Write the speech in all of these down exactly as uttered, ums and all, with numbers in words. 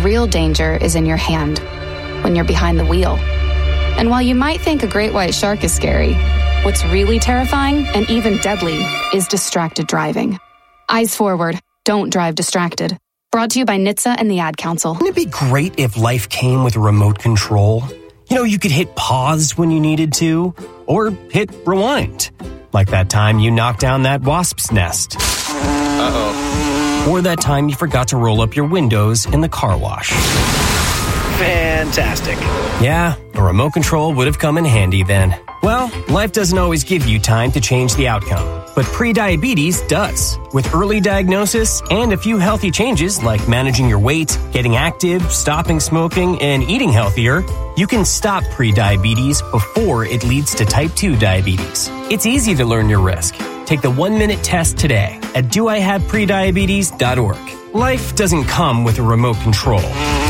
real danger is in your hand, when you're behind the wheel. And while you might think a great white shark is scary, what's really terrifying and even deadly is distracted driving. Eyes forward. Don't drive distracted. Brought to you by N H T S A and the Ad Council. Wouldn't it be great if life came with a remote control? You know, you could hit pause when you needed to, or hit rewind. Like that time you knocked down that wasp's nest. Uh-oh. Or that time you forgot to roll up your windows in the car wash. Fantastic. Yeah, a remote control would have come in handy then. Well, life doesn't always give you time to change the outcome, but prediabetes does. With early diagnosis and a few healthy changes like managing your weight, getting active, stopping smoking, and eating healthier, you can stop prediabetes before it leads to type two diabetes. It's easy to learn your risk. Take the one-minute test today at do I have prediabetes dot org. Life doesn't come with a remote control.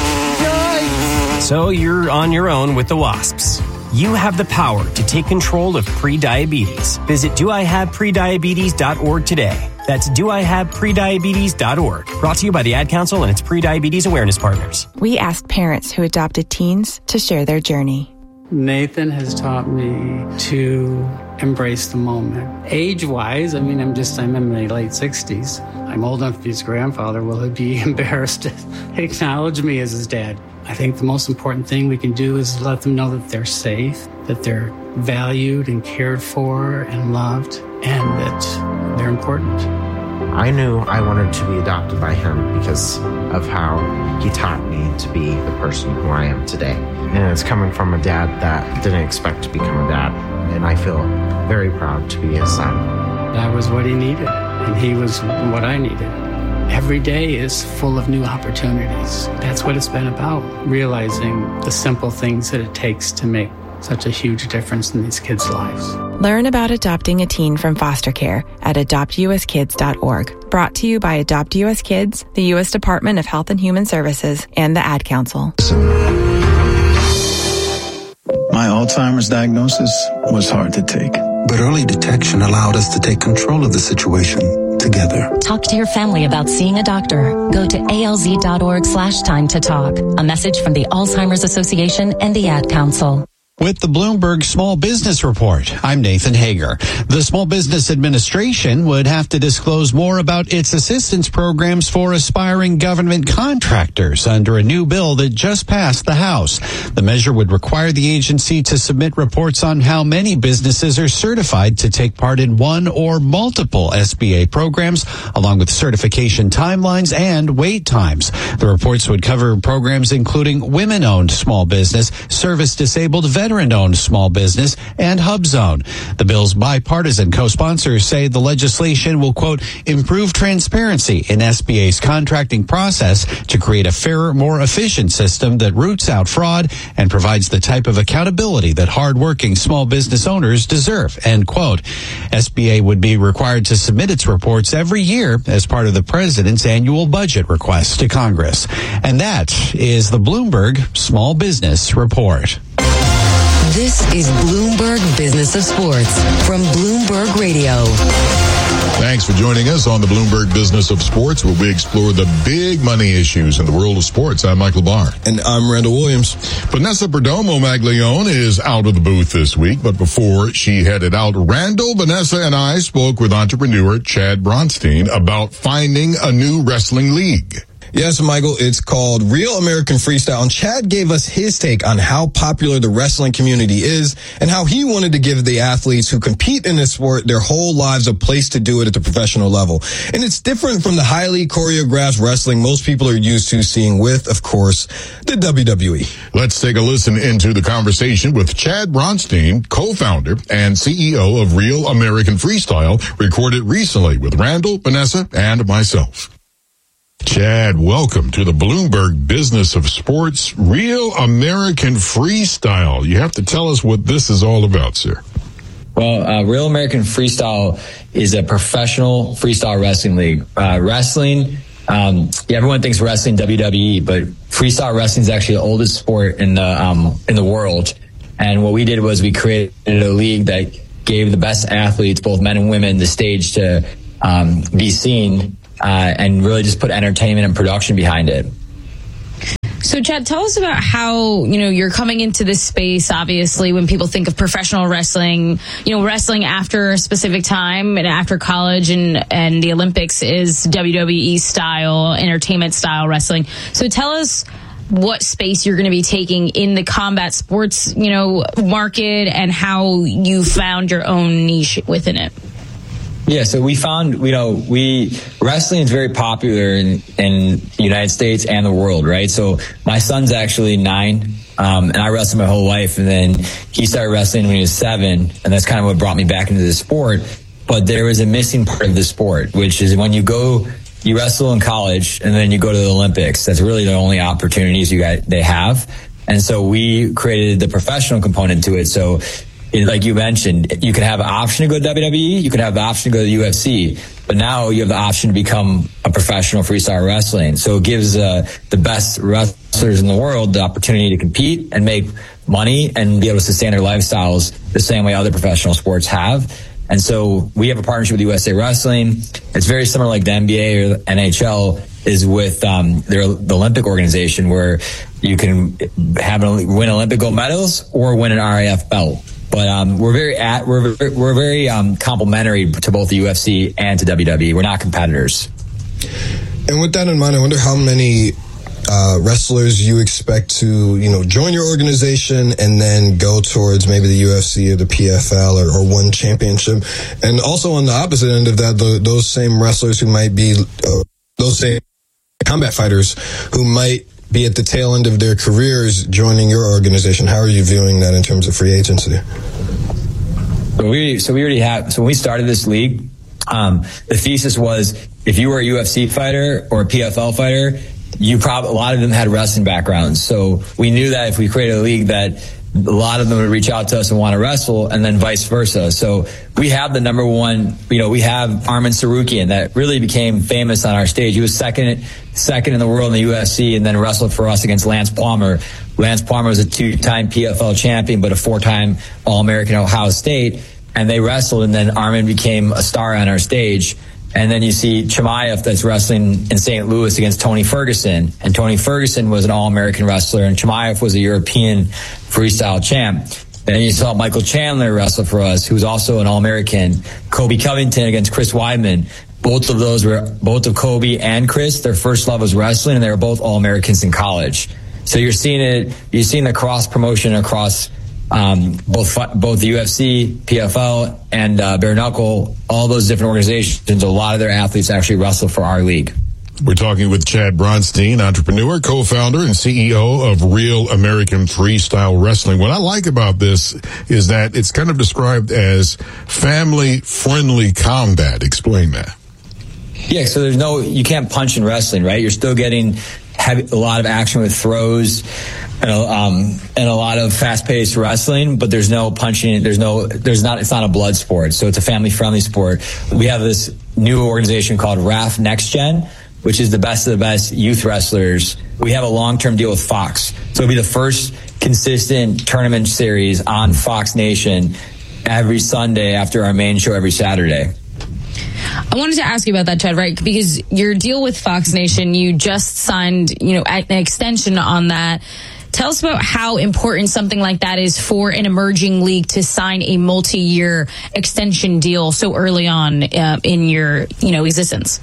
So you're on your own with the wasps. You have the power to take control of prediabetes. Visit do I have prediabetes dot org today. That's do I have prediabetes dot org. Brought to you by the Ad Council and its Prediabetes Awareness Partners. We asked parents who adopted teens to share their journey. Nathan has taught me to embrace the moment. Age-wise, I mean, I'm just, I'm in my late sixties. I'm old enough to be his grandfather. Will he be embarrassed to acknowledge me as his dad? I think the most important thing we can do is let them know that they're safe, that they're valued and cared for and loved, and that they're important. I knew I wanted to be adopted by him because of how he taught me to be the person who I am today. And it's coming from a dad that didn't expect to become a dad. And I feel very proud to be his son. That was what he needed, and he was what I needed. Every day is full of new opportunities. That's what it's been about, realizing the simple things that it takes to make such a huge difference in these kids' lives. Learn about adopting a teen from foster care at adopt u s kids dot org. Brought to you by Adopt U S Kids, the U S Department of Health and Human Services, and the Ad Council. My Alzheimer's diagnosis was hard to take, but early detection allowed us to take control of the situation together. Talk to your family about seeing a doctor. Go to A L Z dot org slash time to talk. A message from the Alzheimer's Association and the Ad Council. With the Bloomberg Small Business Report, I'm Nathan Hager. The Small Business Administration would have to disclose more about its assistance programs for aspiring government contractors under a new bill that just passed the House. The measure would require the agency to submit reports on how many businesses are certified to take part in one or multiple S B A programs, along with certification timelines and wait times. The reports would cover programs including women-owned small business, service-disabled veterans, veteran-owned small business, and HubZone. The bill's bipartisan co-sponsors say the legislation will, quote, improve transparency in S B A's contracting process to create a fairer, more efficient system that roots out fraud and provides the type of accountability that hardworking small business owners deserve, end quote. S B A would be required to submit its reports every year as part of the president's annual budget request to Congress. And that is the Bloomberg Small Business Report. This is Bloomberg Business of Sports from Bloomberg Radio. Thanks for joining us on the Bloomberg Business of Sports, where we explore the big money issues in the world of sports. I'm Michael Barr. And I'm Randall Williams. Vanessa Perdomo Maglione is out of the booth this week, but before she headed out, Randall, Vanessa, and I spoke with entrepreneur Chad Bronstein about finding a new wrestling league. Yes, Michael, it's called Real American Freestyle, and Chad gave us his take on how popular the wrestling community is and how he wanted to give the athletes who compete in this sport their whole lives a place to do it at the professional level. And it's different from the highly choreographed wrestling most people are used to seeing with, of course, the W W E. Let's take a listen into the conversation with Chad Bronstein, co-founder and C E O of Real American Freestyle, recorded recently with Randall, Vanessa, and myself. Chad, welcome to the Bloomberg Business of Sports, Real American Freestyle. You have to tell us what this is all about, sir. Well, uh, Real American Freestyle is a professional freestyle wrestling league. Uh, wrestling, um, yeah, everyone thinks wrestling W W E, but freestyle wrestling is actually the oldest sport in the um, in the world. And what we did was we created a league that gave the best athletes, both men and women, the stage to um, be seen. Uh, and really just put entertainment and production behind it. So, Chad, tell us about how, you know, you're coming into this space. Obviously, when people think of professional wrestling, you know, wrestling after a specific time and after college and, and the Olympics is W W E style, entertainment style wrestling. So tell us what space you're going to be taking in the combat sports, you know, market, and how you found your own niche within it. Yeah, so we found, you know, we, wrestling is very popular in, in the United States and the world, right? So my son's actually nine, um, and I wrestled my whole life, and then he started wrestling when he was seven, and that's kind of what brought me back into the sport. But there was a missing part of the sport, which is when you go, you wrestle in college, and then you go to the Olympics. That's really the only opportunities you got, they have. And so we created the professional component to it. So, it, like you mentioned, you can have an option to go to W W E, you can have the option to go to the U F C, but now you have the option to become a professional freestyle wrestling. So it gives uh, the best wrestlers in the world the opportunity to compete and make money and be able to sustain their lifestyles the same way other professional sports have. And so we have a partnership with U S A Wrestling. It's very similar like the N B A or the N H L is with um, their, the Olympic organization, where you can have an, win Olympic gold medals or win an R A F belt. But um, we're very at we're we're very um, complementary to both the U F C and to W W E. We're not competitors. And with that in mind, I wonder how many uh, wrestlers you expect to, you know, join your organization and then go towards maybe the U F C or the P F L or, or one championship. And also on the opposite end of that, the, those same wrestlers who might be uh, those same combat fighters who might be at the tail end of their careers joining your organization. How are you viewing that in terms of free agency? So we, so we already have, so when we started this league, um, the thesis was if you were a U F C fighter or a P F L fighter, you probably, a lot of them had wrestling backgrounds. So we knew that if we created a league that a lot of them would reach out to us and want to wrestle, and then vice versa. So we have the number one, you know, we have Arman Tsarukyan that really became famous on our stage. He was second, second in the world in the U F C, and then wrestled for us against Lance Palmer. Lance Palmer was a two-time P F L champion, but a four-time All-American at Ohio State. And they wrestled, and then Arman became a star on our stage. And then you see Chimaev that's wrestling in Saint Louis against Tony Ferguson. And Tony Ferguson was an All-American wrestler, and Chimaev was a European freestyle champ. Then you saw Michael Chandler wrestle for us, who's also an All-American. Kobe Covington against Chris Weidman. Both of those were, both of Kobe and Chris, their first love was wrestling, and they were both All-Americans in college. So you're seeing it, you're seeing the cross-promotion across Um, both both the U F C, P F L, and uh, Bare Knuckle, all those different organizations, a lot of their athletes actually wrestle for our league. We're talking with Chad Bronstein, entrepreneur, co-founder, and C E O of Real American Freestyle Wrestling. What I like about this is that it's kind of described as family-friendly combat. Explain that. Yeah, so there's no, you can't punch in wrestling, right? You're still getting heavy, a lot of action with throws, and a, um, and a lot of fast-paced wrestling, but there's no punching. There's no, there's not, it's not a blood sport. So it's a family-friendly sport. We have this new organization called R A F Next Gen, which is the best of the best youth wrestlers. We have a long-term deal with Fox. So it'll be the first consistent tournament series on Fox Nation every Sunday after our main show every Saturday. I wanted to ask you about that, Chad, right? Because your deal with Fox Nation, you just signed, you know, an extension on that. Tell us about how important something like that is for an emerging league to sign a multi-year extension deal so early on uh, in your, you know, existence.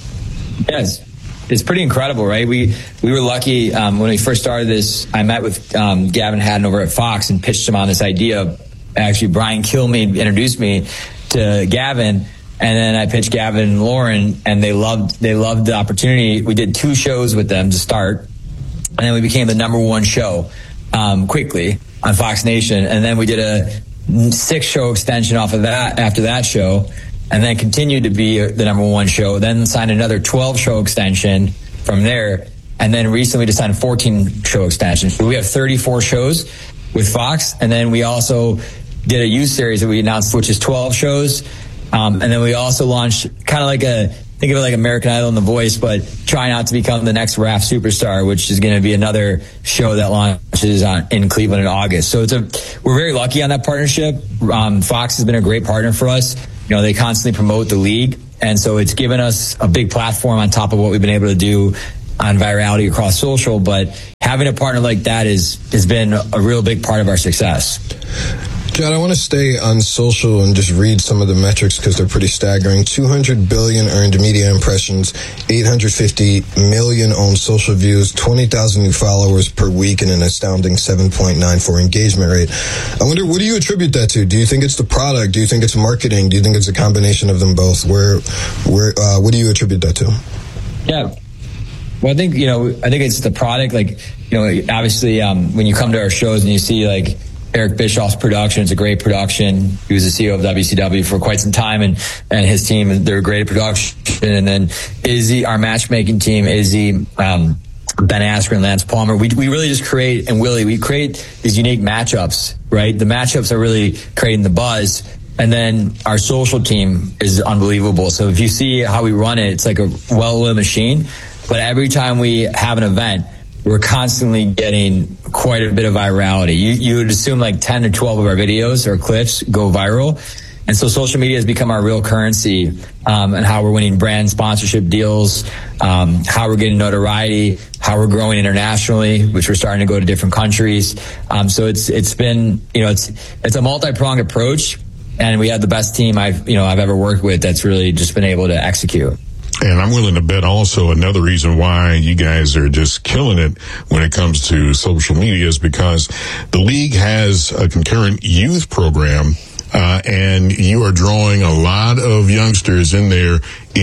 Yes, it's pretty incredible, right? We we were lucky um, when we first started this. I met with um, Gavin Haddon over at Fox and pitched him on this idea. Actually, Brian Kilmeade introduced me to Gavin. And then I pitched Gavin and Lauren, and they loved they loved the opportunity. We did two shows with them to start, and then we became the number one show um, quickly on Fox Nation. And then we did a six-show extension off of that after that show, and then continued to be the number one show. Then signed another twelve-show extension from there, and then recently just signed a fourteen-show extension. So we have thirty-four shows with Fox, and then we also did a youth series that we announced, which is twelve shows. Um, and then we also launched kind of like a, think of it like American Idol and The Voice, but try not to become the next R A F Superstar, which is going to be another show that launches on, in Cleveland in August. So it's a, we're very lucky on that partnership. Um, Fox has been a great partner for us. You know, they constantly promote the league. And so it's given us a big platform on top of what we've been able to do on virality across social, but having a partner like that is has been a real big part of our success. Chad, I want to stay on social and just read some of the metrics because they're pretty staggering. two hundred billion earned media impressions, eight hundred fifty million owned social views, twenty thousand new followers per week, and an astounding seven point nine four engagement rate. I wonder, what do you attribute that to? Do you think it's the product? Do you think it's marketing? Do you think it's a combination of them both? Where, where, uh, what do you attribute that to? Yeah. Well, I think, you know, I think it's the product. Like, you know, obviously, um, when you come to our shows and you see, like, Eric Bischoff's production, it's a great production. He was the C E O of W C W for quite some time, and, and his team, they're great at production. And then Izzy, our matchmaking team, Izzy, um, Ben Askren, Lance Palmer, we, we really just create, and Willie, we create these unique matchups, right? The matchups are really creating the buzz. And then our social team is unbelievable. So if you see how we run it, it's like a well-oiled machine. But every time we have an event, we're constantly getting quite a bit of virality. You, you would assume like ten to twelve of our videos or clips go viral. And so social media has become our real currency, um, and how we're winning brand sponsorship deals, um, how we're getting notoriety, how we're growing internationally, which we're starting to go to different countries. Um, so it's, it's been, you know, it's, it's a multi-pronged approach, and we have the best team I've, you know, I've ever worked with that's really just been able to execute. And I'm willing to bet also another reason why you guys are just killing it when it comes to social media is because the league has a concurrent youth program, uh, and you are drawing a lot of youngsters in there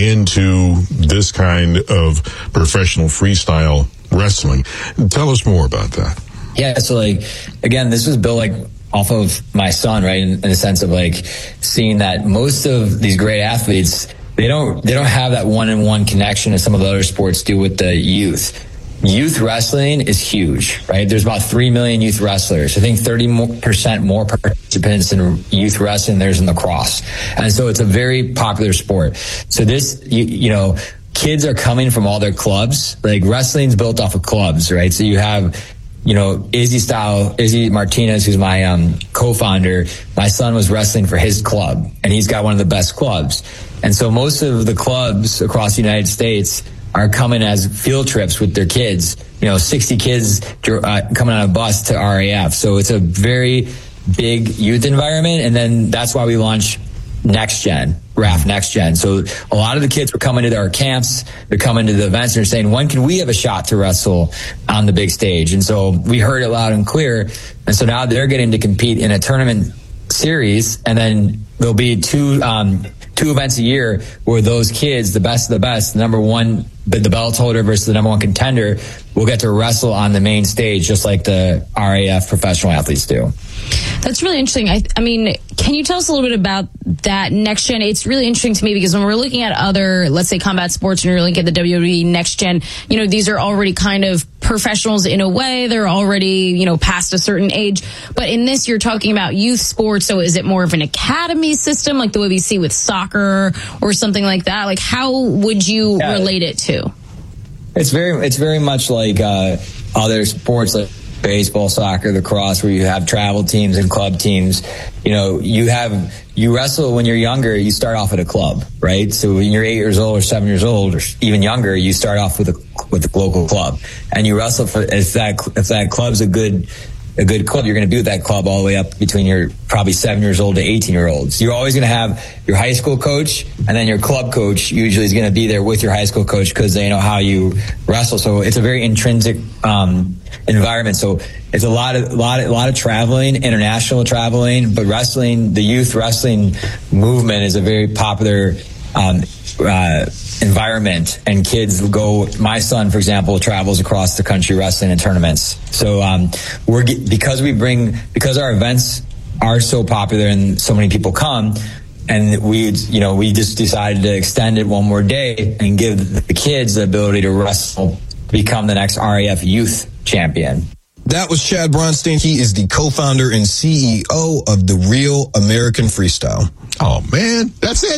into this kind of professional freestyle wrestling. Tell us more about that. Yeah, so like, again, this was built like off of my son, right? In, in the sense of like seeing that most of these great athletes, They don't, they don't have that one-on-one connection as some of the other sports do with the youth. Youth wrestling is huge, right? There's about three million youth wrestlers. I think thirty percent more participants in youth wrestling than there's in lacrosse. And so it's a very popular sport. So this, you, you know, kids are coming from all their clubs. Like wrestling's built off of clubs, right? So you have, you know, Izzy style, Izzy Martinez, who's my um, co-founder, my son was wrestling for his club, and he's got one of the best clubs. And so most of the clubs across the United States are coming as field trips with their kids, you know, sixty kids uh, coming on a bus to R A F. So it's a very big youth environment. And then that's why we launched Next Gen, R A F Next Gen. So a lot of the kids were coming to our camps, they're coming to the events, and they're saying, when can we have a shot to wrestle on the big stage? And so we heard it loud and clear. And so now they're getting to compete in a tournament series, and then there'll be two, um, two events a year where those kids, the best of the best, the number one, the, the belt holder versus the number one contender, will get to wrestle on the main stage just like the R A F professional athletes do. That's really interesting. I, I mean, can you tell us a little bit about that Next Gen? It's really interesting to me because when we're looking at other, let's say, combat sports, and you're looking at the W W E Next Gen, you know, these are already kind of professionals in a way. They're already, you know, past a certain age. But in this, you're talking about youth sports. So is it more of an academy system like the way we see with soccer or something like that? Like, how would you yeah. relate it to? It's very, it's very much like uh, other sports, like baseball, soccer, lacrosse, where you have travel teams and club teams. You know, you have, you wrestle when you're younger, you start off at a club, right? So when you're eight years old or seven years old or even younger, you start off with a, with a local club, and you wrestle for, if that, if that club's a good, a good club, you're going to be with that club all the way up between your probably seven years old to eighteen year olds. You're always going to have your high school coach, and then your club coach usually is going to be there with your high school coach because they know how you wrestle. So it's a very intrinsic, um, environment. So it's a lot of, a lot of, a lot of traveling, international traveling, but wrestling, the youth wrestling movement is a very popular, um, uh, environment, and kids go, my son, for example, travels across the country wrestling in tournaments. So, um, we're, because we bring, because our events are so popular and so many people come, and we, you know, we just decided to extend it one more day and give the kids the ability to wrestle, to become the next R A F youth champion. That was Chad Bronstein. He is the co-founder and C E O of the Real American Freestyle. Oh man, that's it.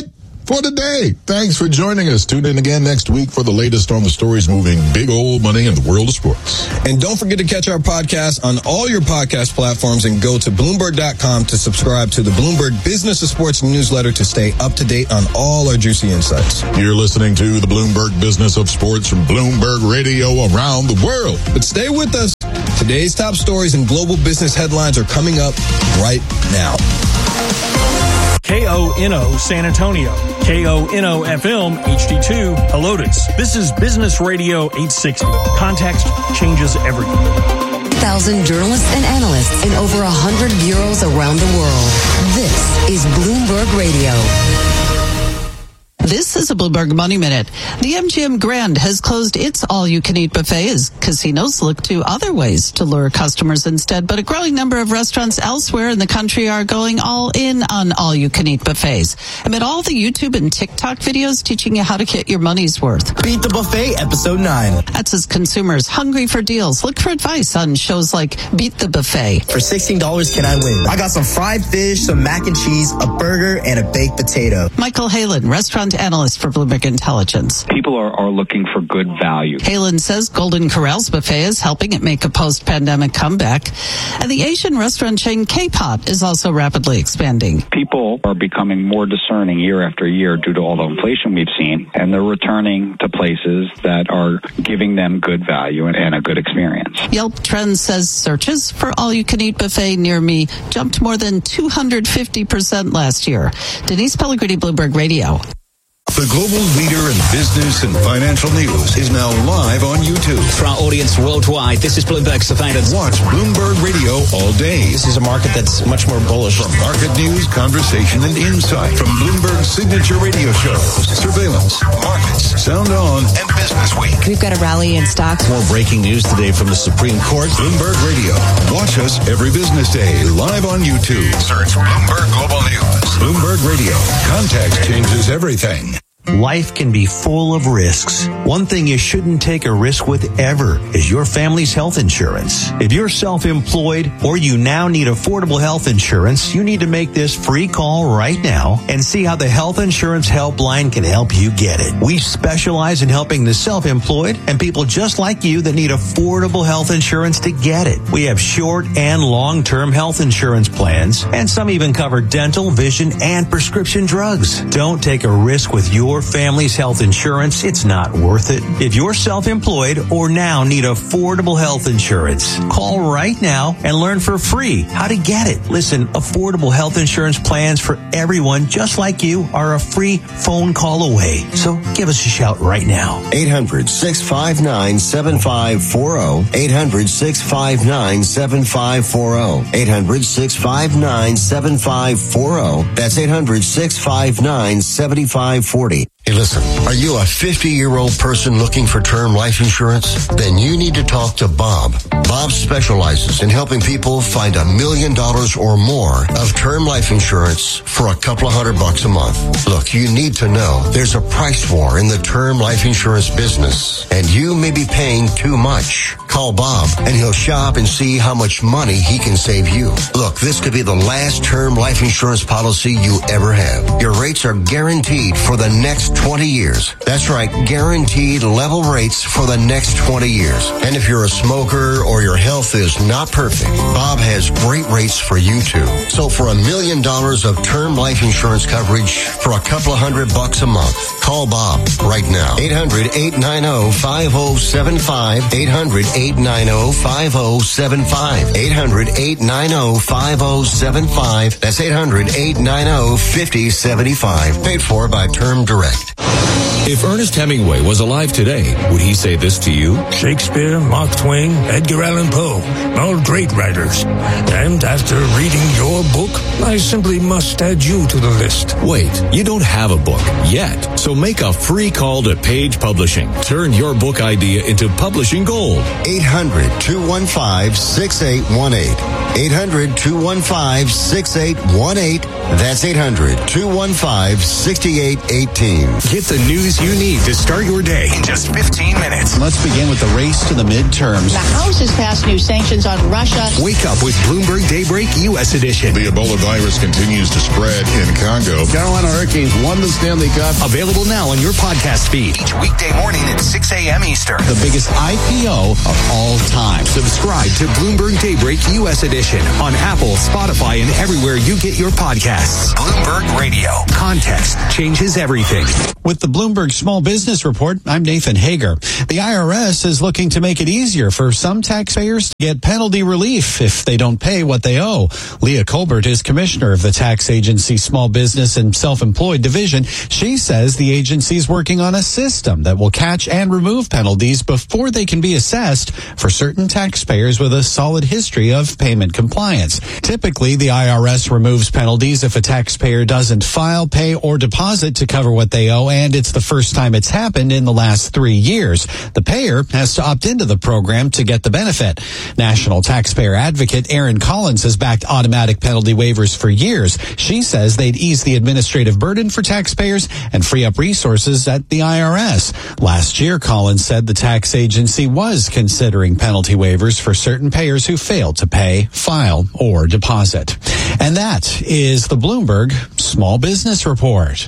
for today. Thanks for joining us. Tune in again next week for the latest on the stories moving big old money in the world of sports. And don't forget to catch our podcast on all your podcast platforms and go to Bloomberg dot com to subscribe to the Bloomberg Business of Sports newsletter to stay up to date on all our juicy insights. You're listening to the Bloomberg Business of Sports from Bloomberg Radio around the world. But stay with us. Today's top stories and global business headlines are coming up right now. K O N O San Antonio, K O N O F M H D two Helotes. This is Business Radio eight sixty. Context changes everything. Thousand journalists and analysts in over a hundred bureaus around the world. This is Bloomberg Radio. This is a Bloomberg Money Minute. The M G M Grand has closed its all-you-can-eat buffet as casinos look to other ways to lure customers instead. But a growing number of restaurants elsewhere in the country are going all in on all-you-can-eat buffets. Amid all the YouTube and TikTok videos teaching you how to get your money's worth. Beat the Buffet, Episode nine. That's as consumers hungry for deals look for advice on shows like Beat the Buffet. For sixteen dollars, can I win? I got some fried fish, some mac and cheese, a burger, and a baked potato. Michael Halen, restaurant analyst for Bloomberg Intelligence. People are, are looking for good value. Halen says Golden Corral's buffet is helping it make a post-pandemic comeback. And the Asian restaurant chain K-Pot is also rapidly expanding. People are becoming more discerning year after year due to all the inflation we've seen, and they're returning to places that are giving them good value and, and a good experience. Yelp Trends says searches for all-you-can-eat buffet near me jumped more than two hundred fifty percent last year. Denise Pellegrini, Bloomberg Radio. The global leader in business and financial news is now live on YouTube. For our audience worldwide, this is Bloomberg Surveillance. Watch Bloomberg Radio all day. This is a market that's much more bullish. From market news, conversation, and insight. From Bloomberg's signature radio shows, Surveillance, Markets, Sound On, and Business Week. We've got a rally in stocks. More breaking news today from the Supreme Court. Bloomberg Radio. Watch us every business day live on YouTube. Search Bloomberg Global News. Bloomberg Radio. Context changes everything. Life can be full of risks. One thing you shouldn't take a risk with ever is your family's health insurance. If you're self-employed or you now need affordable health insurance, you need to make this free call right now and see how the Health Insurance Helpline can help you get it. We specialize in helping the self-employed and people just like you that need affordable health insurance to get it. We have short and long-term health insurance plans, and some even cover dental, vision, and prescription drugs. Don't take a risk with your family's health insurance. It's not worth it. If you're self-employed or now need affordable health insurance, call right now and learn for free how to get it. Listen, affordable health insurance plans for everyone just like you are a free phone call away. So give us a shout right now. eight hundred, six five nine, seven five four zero. eight hundred, six five nine, seven five four zero. eight hundred, six five nine, seven five four zero. That's eight hundred, six five nine, seven five four zero. Hey, listen, are you a fifty-year-old person looking for term life insurance? Then you need to talk to Bob. Bob specializes in helping people find a million dollars or more of term life insurance for a couple of hundred bucks a month. Look, you need to know there's a price war in the term life insurance business, and you may be paying too much. Call Bob, and he'll shop and see how much money he can save you. Look, this could be the last term life insurance policy you ever have. Your rates are guaranteed for the next twenty years. That's right, guaranteed level rates for the next twenty years. And if you're a smoker or your health is not perfect, Bob has great rates for you too. So for a million dollars of term life insurance coverage for a couple of hundred bucks a month, call Bob right now. eight hundred, eight nine zero, five zero seven five. eight hundred, eight nine zero, five zero seven five. eight hundred, eight nine zero, five zero seven five. That's eight hundred, eight nine zero, five zero seven five. Paid for by Term Direct. If Ernest Hemingway was alive today, would he say this to you? Shakespeare, Mark Twain, Edgar Allan Poe, all great writers. And after reading your book, I simply must add you to the list. Wait, you don't have a book yet, So make a free call to Page Publishing. Turn your book idea into publishing gold. eight hundred, two one five, six eight one eight. eight hundred, two one five, six eight one eight. That's eight hundred, two one five, six eight one eight. Get the news you need to start your day in just fifteen minutes. Let's begin with the race to the midterms. The House has passed new sanctions on Russia. Wake up with Bloomberg Daybreak U S edition. The Ebola virus continues to spread in Congo. Carolina Hurricanes won the Stanley Cup. Available now on your podcast feed each weekday morning at six a.m. Eastern. The biggest I P O of all time. Subscribe to Bloomberg Daybreak U S edition on Apple, Spotify, and everywhere you get your podcasts. Bloomberg Radio. Context changes everything. With the Bloomberg Small Business Report, I'm Nathan Hager. The I R S is looking to make it easier for some taxpayers to get penalty relief if they don't pay what they owe. Leah Colbert is commissioner of the tax agency Small Business and Self-Employed Division. She says the agency is working on a system that will catch and remove penalties before they can be assessed for certain taxpayers with a solid history of payment compliance. Typically, the I R S removes penalties if a taxpayer doesn't file, pay, or deposit to cover what they owe, and it's the first time it's happened in the last three years. The payer has to opt into the program to get the benefit. National Taxpayer Advocate Erin Collins has backed automatic penalty waivers for years. She says they'd ease the administrative burden for taxpayers and free up resources at the I R S. Last year, Collins said the tax agency was considering penalty waivers for certain payers who failed to pay, file, or deposit. And that is the Bloomberg Small Business Report.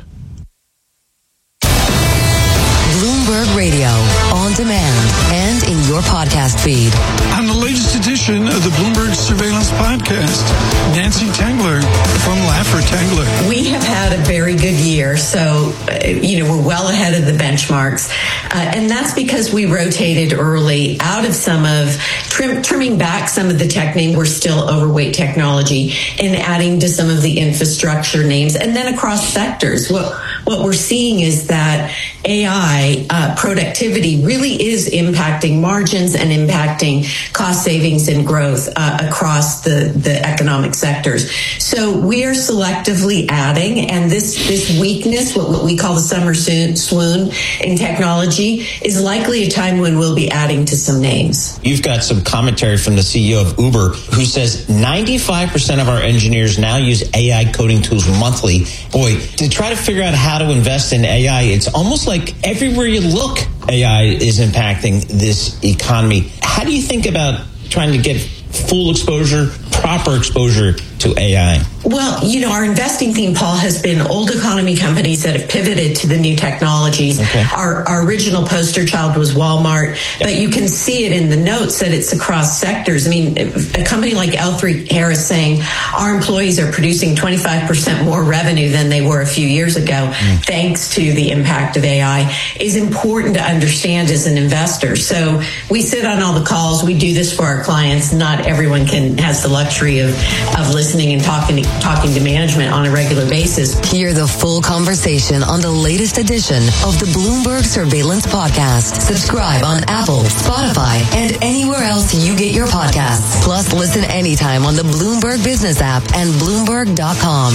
Bloomberg Radio, on demand and in your podcast feed. On the latest edition of the Bloomberg Surveillance Podcast, Nancy Tengler from Laffer Tengler. We have had a very good year, so, uh, you know, we're well ahead of the benchmarks. Uh, and that's because we rotated early out of some of, trim, trimming back some of the tech names. We're still overweight technology and adding to some of the infrastructure names. And then across sectors, what, what we're seeing is that A I uh, productivity really is impacting margins and impacting cost savings and growth uh, across the, the economic sectors. So we are selectively adding, and this, this weakness, what, what we call the summer swoon in technology, is likely a time when we'll be adding to some names. You've got some commentary from the C E O of Uber who says ninety-five percent of our engineers now use A I coding tools monthly. Boy, to try to figure out how to invest in A I, it's almost like everywhere you look, A I is impacting this economy. How do you think about trying to get full exposure, proper exposure to A I? Well, you know, our investing theme, Paul, has been old economy companies that have pivoted to the new technologies. Okay. Our, our original poster child was Walmart, yep. But you can see it in the notes that it's across sectors. I mean, a company like L three Harris saying our employees are producing twenty-five percent more revenue than they were a few years ago, mm. thanks to the impact of A I, is important to understand as an investor. So we sit on all the calls. We do this for our clients. Not everyone can has the luxury of, of listening and talking to talking to management on a regular basis. Hear the full conversation on the latest edition of the Bloomberg Surveillance Podcast. Subscribe on Apple, Spotify, and anywhere else you get your podcasts. Plus, listen anytime on the Bloomberg Business app and Bloomberg dot com.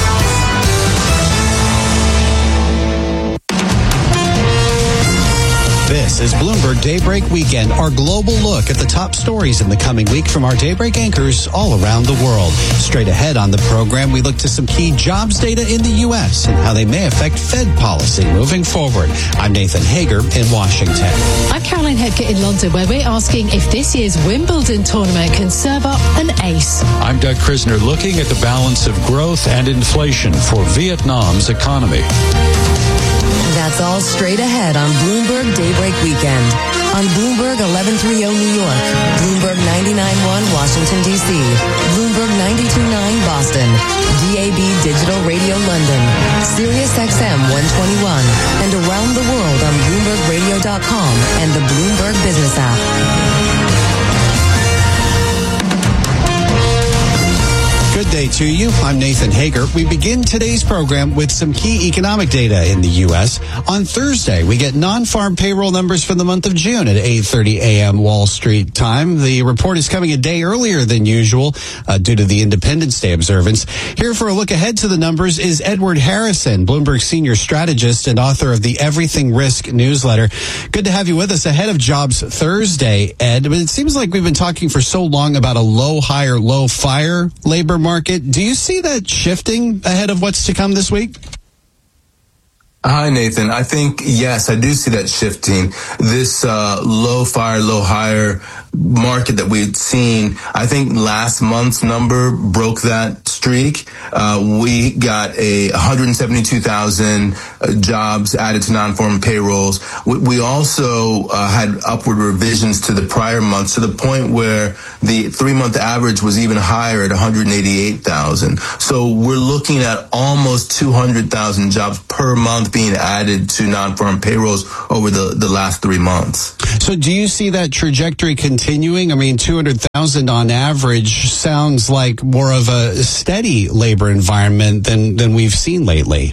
This is Bloomberg Daybreak Weekend, our global look at the top stories in the coming week from our Daybreak anchors all around the world. Straight ahead on the program, we look to some key jobs data in the U S and how they may affect Fed policy moving forward. I'm Nathan Hager in Washington. I'm Caroline Hebke in London, where we're asking if this year's Wimbledon tournament can serve up an ace. I'm Doug Krisner, looking at the balance of growth and inflation for Vietnam's economy. That's all straight ahead on Bloomberg Daybreak Weekend. On Bloomberg eleven thirty New York, Bloomberg ninety-nine point one Washington, D C, Bloomberg ninety-two point nine Boston, D A B Digital Radio London, Sirius X M one twenty-one, and around the world on Bloomberg Radio dot com and the Bloomberg Business app. Good Day to you. I'm Nathan Hager. We begin today's program with some key economic data in the U S. On Thursday, we get non-farm payroll numbers for the month of June at eight thirty a.m. Wall Street time. The report is coming a day earlier than usual uh, due to the Independence Day observance. Here for a look ahead to the numbers is Edward Harrison, Bloomberg senior strategist and author of the Everything Risk newsletter. Good to have you with us ahead of Jobs Thursday, Ed. But it seems like we've been talking for so long about a low hire, low fire labor market. Do you see that shifting ahead of what's to come this week? Hi, Nathan. I think, yes, I do see that shifting. This uh, low fire, low hire market that we've seen, I think last month's number broke that streak. Uh, we got a one hundred seventy-two thousand uh, jobs added to non-farm payrolls. We, we also uh, had upward revisions to the prior months to the point where the three-month average was even higher at one hundred eighty-eight thousand. So we're looking at almost two hundred thousand jobs per month being added to non-farm payrolls over the, the last three months. So do you see that trajectory continuing? I mean, two hundred thousand on average sounds like more of a steady labor environment than, than we've seen lately.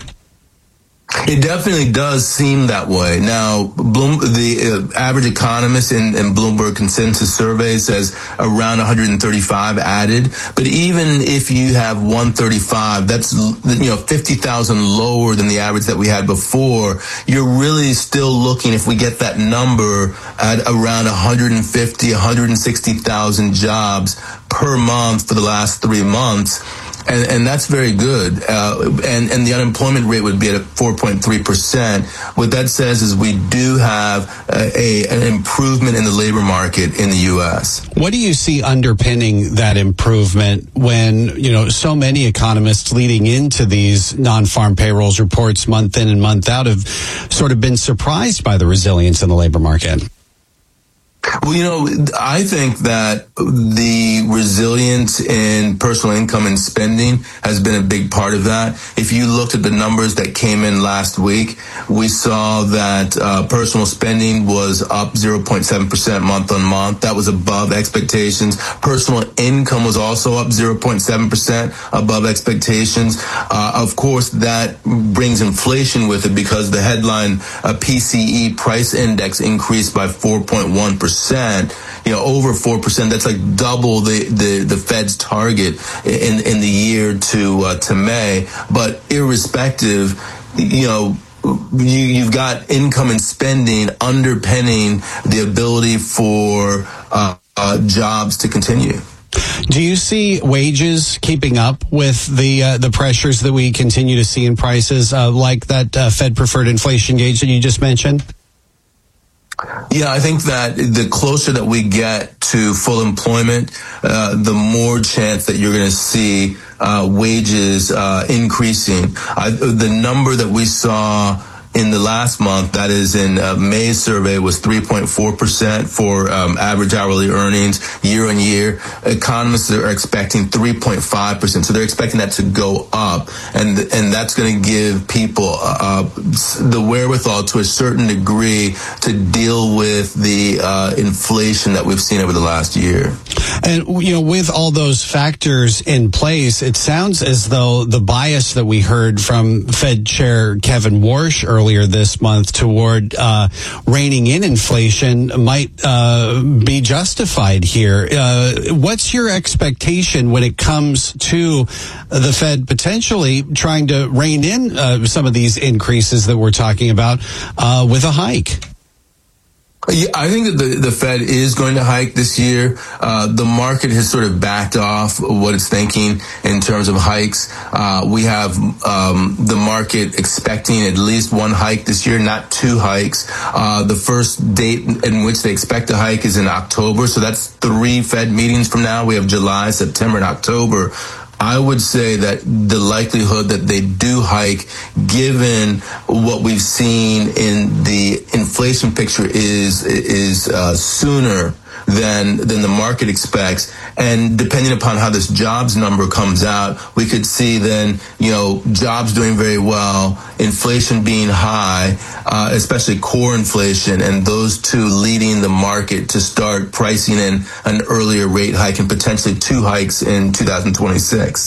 It definitely does seem that way. Now, Bloom, the uh, average economist in, in Bloomberg Consensus Survey says around one hundred thirty-five added. But even if you have one hundred thirty-five, that's, you know, fifty thousand lower than the average that we had before. You're really still looking, if we get that number, at around one hundred fifty, one hundred sixty thousand jobs per month for the last three months. And, and that's very good. Uh, and, and the unemployment rate would be at four point three percent. What that says is we do have a, a, an improvement in the labor market in the U S. What do you see underpinning that improvement when, you know, so many economists leading into these non-farm payrolls reports month in and month out have sort of been surprised by the resilience in the labor market? Well, you know, I think that the resilience in personal income and spending has been a big part of that. If you looked at the numbers that came in last week, we saw that uh, personal spending was up zero point seven percent month on month. That was above expectations. Personal income was also up zero point seven percent above expectations. Uh, of course, that brings inflation with it because the headline uh, P C E price index increased by four point one percent. You know, over four percent. That's like double the, the, the Fed's target in in the year to uh, to May. But irrespective, you know, you, you've got income and spending underpinning the ability for uh, uh, jobs to continue. Do you see wages keeping up with the uh, the pressures that we continue to see in prices, uh, like that uh, Fed preferred inflation gauge that you just mentioned? Yeah, I think that the closer that we get to full employment, uh, the more chance that you're going to see uh, wages uh, increasing. I, the number that we saw in the last month, that is in uh, May's survey, was three point four percent for um, average hourly earnings year on year. Economists are expecting three point five percent, so they're expecting that to go up, and and that's going to give people uh, the wherewithal to a certain degree to deal with the uh, inflation that we've seen over the last year. And, you know, with all those factors in place, it sounds as though the bias that we heard from Fed Chair Kevin Warsh earlier earlier this month toward uh, reining in inflation might uh, be justified here. Uh, what's your expectation when it comes to the Fed potentially trying to rein in uh, some of these increases that we're talking about uh, with a hike? Yeah, I think that the, the Fed is going to hike this year. Uh, the market has sort of backed off what it's thinking in terms of hikes. Uh, we have um, the market expecting at least one hike this year, not two hikes. Uh, the first date in which they expect a hike is in October, so that's three Fed meetings from now. We have July, September, and October. I would say that the likelihood that they do hike, given what we've seen in the inflation picture, is is uh, sooner than than the market expects. And depending upon how this jobs number comes out, we could see then, you know, jobs doing very well, inflation being high, uh, especially core inflation, and those two leading the market to start pricing in an earlier rate hike and potentially two hikes in two thousand twenty-six.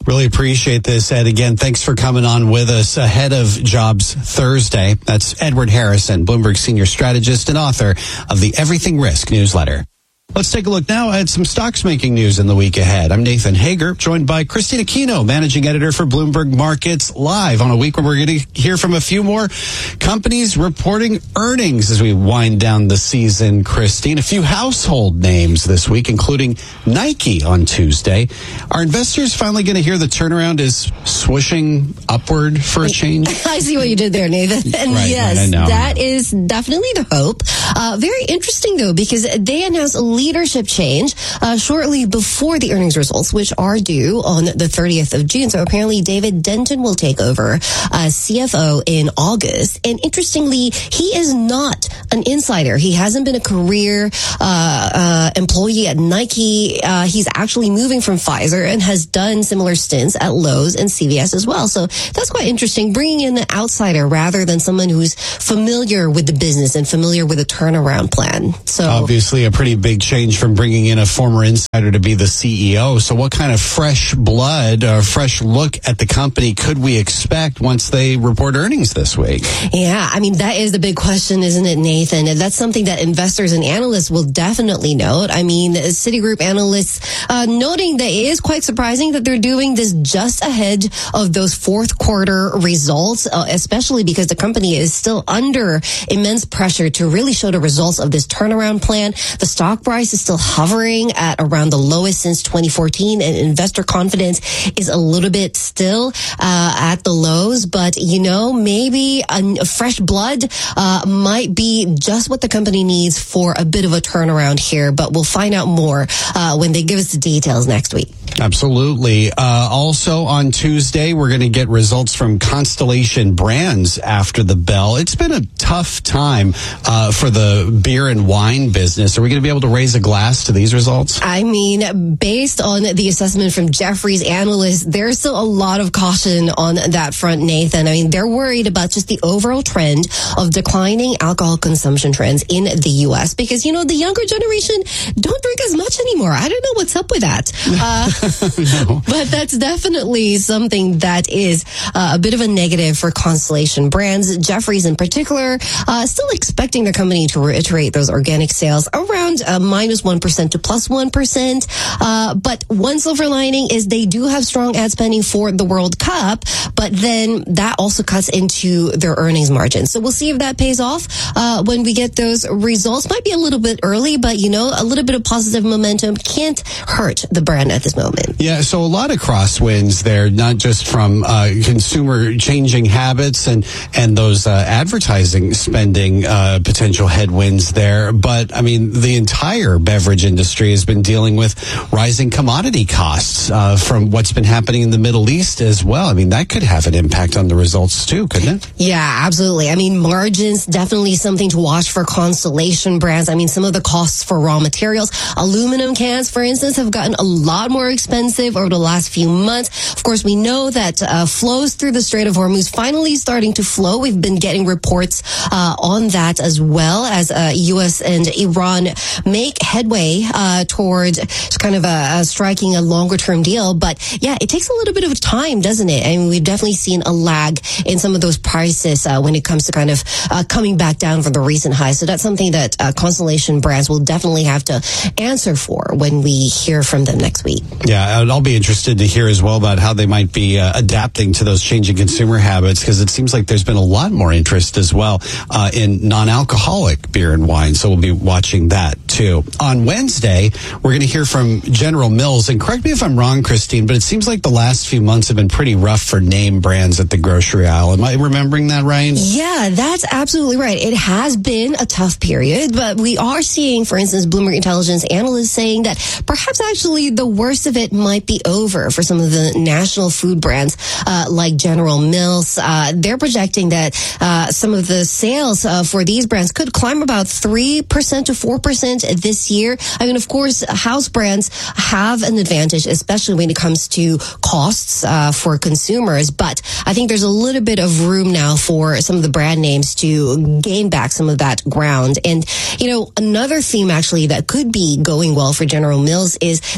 Really appreciate this, Ed. Again, thanks for coming on with us ahead of Jobs Thursday. That's Edward Harrison, Bloomberg senior strategist and author of the Everything Risk newsletter. Let's take a look now at some stocks making news in the week ahead. I'm Nathan Hager, joined by Christina Aquino, managing editor for Bloomberg Markets Live, on a week where we're going to hear from a few more companies reporting earnings as we wind down the season. Christine, a few household names this week, including Nike on Tuesday. Are investors finally going to hear the turnaround is swooshing upward for a change? I see what you did there, Nathan. And right, yes, right, I know. that is definitely the hope. Uh, very interesting, though, because they announced a leadership change uh, shortly before the earnings results, which are due on the thirtieth of June. So apparently David Denton will take over as C F O in August. And interestingly, he is not an insider. He hasn't been a career uh, uh, employee at Nike. Uh, he's actually moving from Pfizer and has done similar stints at Lowe's and C V S as well. So that's quite interesting, bringing in an outsider rather than someone who's familiar with the business and familiar with a turnaround plan. So obviously a pretty big change from bringing in a former insider to be the C E O. So what kind of fresh blood or fresh look at the company could we expect once they report earnings this week? Yeah, I mean, that is the big question, isn't it, Nathan? And that's something that investors and analysts will definitely note. I mean, Citigroup analysts uh, noting that it is quite surprising that they're doing this just ahead of those fourth quarter results, uh, especially because the company is still under immense pressure to really show the results of this turnaround plan. The stock price is still hovering at around the lowest since twenty fourteen, and investor confidence is a little bit still uh, at the lows. But, you know, maybe a, a fresh blood uh, might be just what the company needs for a bit of a turnaround here. But we'll find out more uh, when they give us the details next week. Absolutely. Uh, also on Tuesday, we're going to get results from Constellation Brands after the bell. It's been a tough time uh, for the beer and wine business. Are we going to be able to raise a glass to these results? I mean, based on the assessment from Jefferies analysts, there's still a lot of caution on that front, Nathan. I mean, they're worried about just the overall trend of declining alcohol consumption trends in the U S because, you know, the younger generation don't drink as much anymore. I don't know what's up with that. Uh, no. But that's definitely something that is uh, a bit of a negative for Constellation Brands. Jefferies in particular, uh, still expecting the company to reiterate those organic sales around uh, minus one percent to plus one percent. Uh, but one silver lining is they do have strong ad spending for the World Cup, but then that also cuts into their earnings margin. So we'll see if that pays off uh, when we get those results. Might be a little bit early, but, you know, a little bit of positive momentum can't hurt the brand at this moment. Yeah, so a lot of crosswinds there, not just from uh, consumer changing habits and, and those uh, advertising spending uh, potential headwinds there, but, I mean, the entire beverage industry has been dealing with rising commodity costs uh, from what's been happening in the Middle East as well. I mean, that could have an impact on the results too, couldn't it? Yeah, absolutely. I mean, margins, definitely something to watch for Constellation Brands. I mean, some of the costs for raw materials, aluminum cans, for instance, have gotten a lot more expensive over the last few months. Of course, we know that uh, flows through the Strait of Hormuz finally starting to flow. We've been getting reports uh, on that as well as uh, U S and Iran make headway uh, towards kind of a, a striking a longer term deal. But yeah, it takes a little bit of time, doesn't it? I mean, we've definitely seen a lag in some of those prices uh, when it comes to kind of uh, coming back down from the recent highs. So that's something that uh, Constellation Brands will definitely have to answer for when we hear from them next week. Yeah, I'll be interested to hear as well about how they might be uh, adapting to those changing consumer habits, because it seems like there's been a lot more interest as well uh, in non-alcoholic beer and wine. So we'll be watching that too. On Wednesday, we're going to hear from General Mills. And correct me if I'm wrong, Christine, but it seems like the last few months have been pretty rough for name brands at the grocery aisle. Am I remembering that right? Yeah, that's absolutely right. It has been a tough period, but we are seeing, for instance, Bloomberg Intelligence analysts saying that perhaps actually the worst of it might be over for some of the national food brands uh, like General Mills. Uh, they're projecting that uh, some of the sales uh, for these brands could climb about three percent to four percent this year. I mean, of course, house brands have an advantage, especially when it comes to costs uh, for consumers. But I think there's a little bit of room now for some of the brand names to gain back some of that ground. And, you know, another theme actually that could be going well for General Mills is the pet food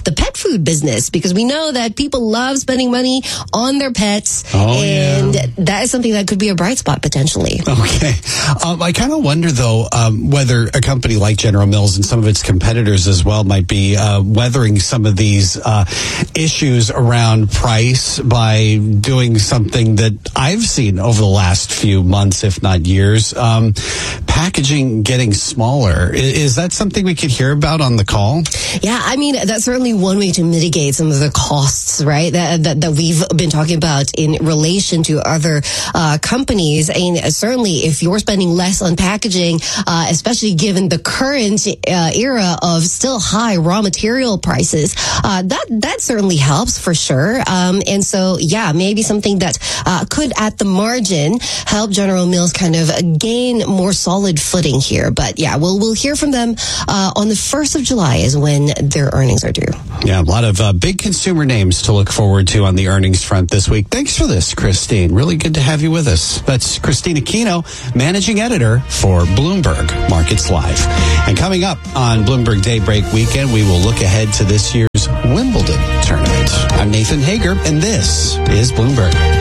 seafood business, because we know that people love spending money on their pets. Oh, and yeah. that is something that could be a bright spot potentially. Okay. Um, I kind of wonder, though, um, whether a company like General Mills and some of its competitors as well might be uh, weathering some of these uh, issues around price by doing something that I've seen over the last few months, if not years. Um, packaging getting smaller. Is, is that something we could hear about on the call? Yeah, I mean, that's certainly one way to mitigate some of the costs, right, that that, that we've been talking about in relation to other uh, companies. And certainly if you're spending less on packaging, uh, especially given the current uh, era of still high raw material prices, uh, that, that certainly helps for sure. Um, and so, yeah, maybe something that uh, could at the margin help General Mills kind of gain more solid footing here. But yeah, we'll, we'll hear from them uh, on the first of July is when their earnings are due. Yeah, a lot of uh, big consumer names to look forward to on the earnings front this week. Thanks for this, Christine. Really good to have you with us. That's Christine Aquino, managing editor for Bloomberg Markets Live. And coming up on Bloomberg Daybreak Weekend, we will look ahead to this year's Wimbledon tournament. I'm Nathan Hager, and this is Bloomberg.